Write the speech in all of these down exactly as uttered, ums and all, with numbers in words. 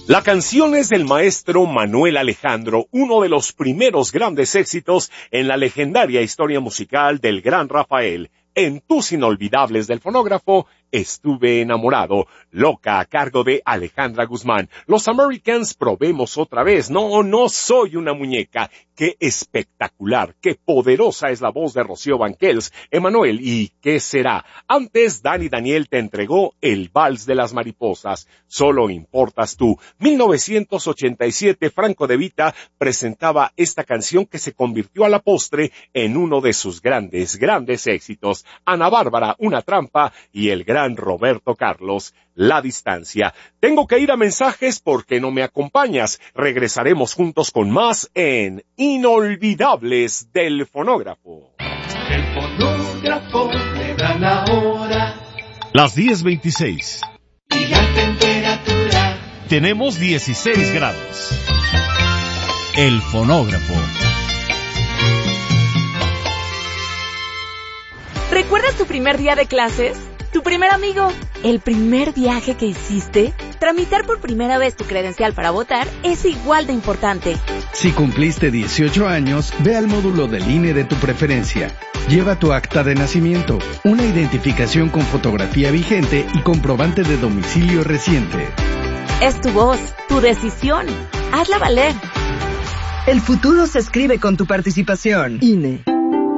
La canción es del maestro Manuel Alejandro, uno de los primeros grandes éxitos en la legendaria historia musical del gran Rafael. En Tus Inolvidables del Fonógrafo, Estuve Enamorado, Loca, a cargo de Alejandra Guzmán. Los Americans, probemos otra vez. No, no soy una muñeca. Qué espectacular, qué poderosa es la voz de Rocío Banquels. Emanuel, ¿y qué será? Antes, Dani Daniel te entregó El Vals de las Mariposas. Solo importas tú. mil novecientos ochenta y siete, Franco De Vita presentaba esta canción que se convirtió a la postre en uno de sus grandes, grandes éxitos. Ana Bárbara, Una Trampa, y el gran Roberto Carlos, La Distancia. Tengo que ir a mensajes porque no me acompañas. Regresaremos juntos con más en Inolvidables del Fonógrafo. El fonógrafo le da la hora. Las diez veintiséis. Y la temperatura. Tenemos dieciséis grados. El Fonógrafo. ¿Recuerdas tu primer día de clases? ¿Tu primer amigo? ¿El primer viaje que hiciste? Tramitar por primera vez tu credencial para votar es igual de importante. Si cumpliste dieciocho años, ve al módulo del I N E de tu preferencia. Lleva tu acta de nacimiento, una identificación con fotografía vigente y comprobante de domicilio reciente. Es tu voz, tu decisión. Hazla valer. El futuro se escribe con tu participación. I N E.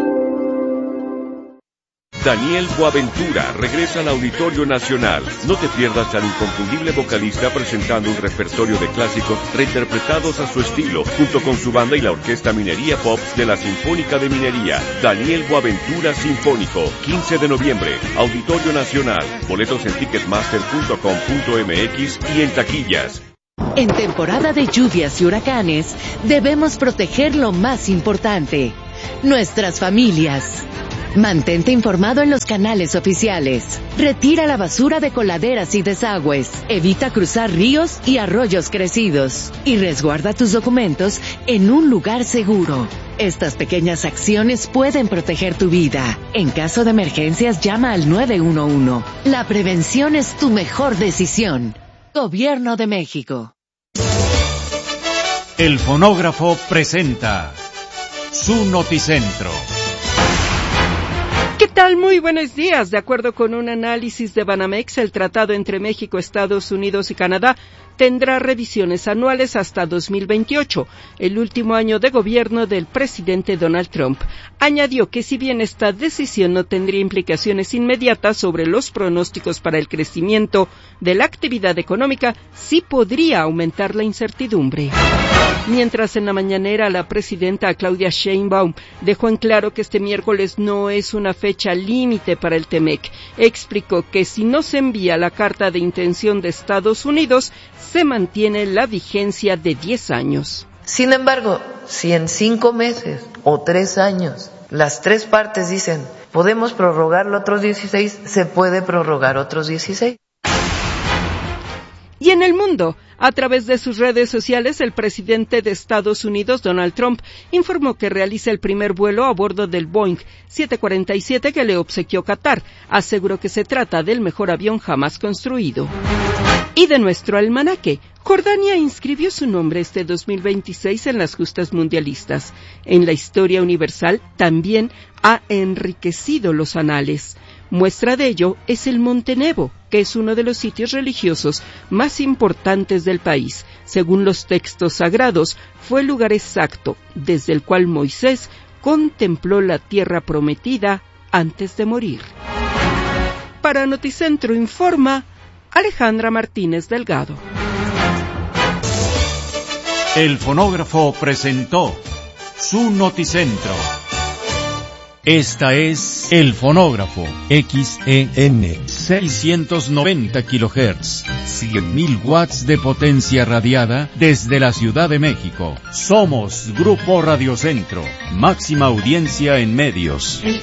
Daniel Boaventura regresa al Auditorio Nacional. No te pierdas al inconfundible vocalista presentando un repertorio de clásicos reinterpretados a su estilo, junto con su banda y la Orquesta Minería Pop de la Sinfónica de Minería. Daniel Boaventura Sinfónico, quince de noviembre, Auditorio Nacional. Boletos en ticketmaster punto com punto m x y en taquillas. En temporada de lluvias y huracanes, debemos proteger lo más importante, nuestras familias. Mantente informado en los canales oficiales. Retira la basura de coladeras y desagües. Evita cruzar ríos y arroyos crecidos. Y resguarda tus documentos en un lugar seguro. Estas pequeñas acciones pueden proteger tu vida. En caso de emergencias, llama al nueve uno uno. La prevención es tu mejor decisión. Gobierno de México. El Fonógrafo presenta su Noticentro. ¿Qué tal? Muy buenos días. De acuerdo con un análisis de Banamex, el tratado entre México, Estados Unidos y Canadá tendrá revisiones anuales hasta dos mil veintiocho, el último año de gobierno del presidente Donald Trump. Añadió que si bien esta decisión no tendría implicaciones inmediatas sobre los pronósticos para el crecimiento de la actividad económica, sí podría aumentar la incertidumbre. Mientras en la mañanera la presidenta Claudia Sheinbaum dejó en claro que este miércoles no es una fecha límite para el TEMEC. Explicó que si no se envía la carta de intención de Estados Unidos, se mantiene la vigencia de diez años. Sin embargo, si en cinco meses o tres años las tres partes dicen podemos prorrogarlo otros dieciséis, se puede prorrogar otros dieciséis. Y en el mundo, a través de sus redes sociales, el presidente de Estados Unidos, Donald Trump, informó que realiza el primer vuelo a bordo del Boeing siete cuarenta y siete que le obsequió Qatar. Aseguró que se trata del mejor avión jamás construido. Y de nuestro almanaque, Jordania inscribió su nombre este dos mil veintiséis en las justas mundialistas. En la historia universal también ha enriquecido los anales. Muestra de ello es el Monte Nebo, que es uno de los sitios religiosos más importantes del país. Según los textos sagrados, fue el lugar exacto desde el cual Moisés contempló la tierra prometida antes de morir. Para Noticentro informa Alejandra Martínez Delgado. El Fonógrafo presentó su Noticentro. Esta es El Fonógrafo, X E N, seiscientos noventa kilohertz, cien mil watts de potencia radiada desde la Ciudad de México. Somos Grupo Radio Centro, máxima audiencia en medios.